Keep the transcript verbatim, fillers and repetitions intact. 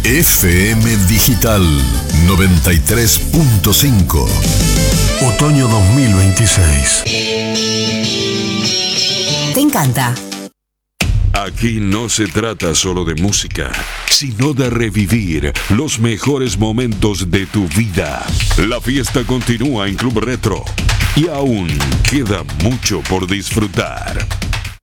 F M Digital noventa y tres punto cinco. Otoño dos mil veintiséis. ¿Te encanta? Aquí no se trata solo de música, sino de revivir los mejores momentos de tu vida. La fiesta continúa en Club Retro y aún queda mucho por disfrutar.